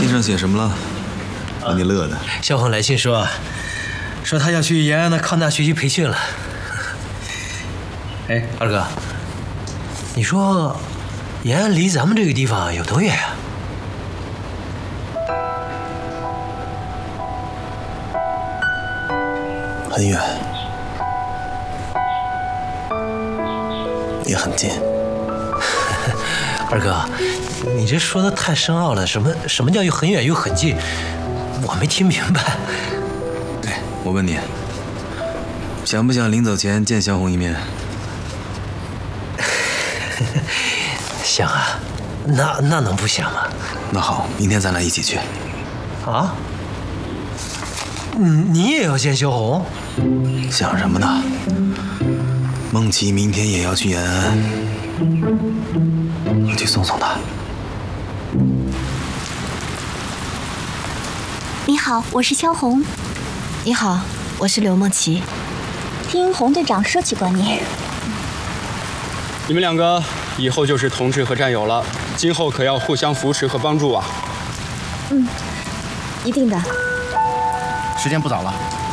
信上写什么了？把你乐的。 萧红来信说他要去延安的康大学习培训了。哎，二哥，你说延安离咱们这个地方有多远啊？ 很远，也很近。 二哥，你这说的太深奥了，什么叫又很远又很近？我没听明白。 对，我问你，想不想临走前见萧红一面？ 想啊，那能不想吗？ 那好，明天咱俩一起去。 啊？你也要见萧红？ 想什么呢？孟琪明天也要去延安，我去送送她。 你好，我是萧红。 你好，我是刘梦琪。 听洪队长说起过你。 你们两个以后就是同志和战友了，今后可要互相扶持和帮助啊。 一定的。 时间不早了，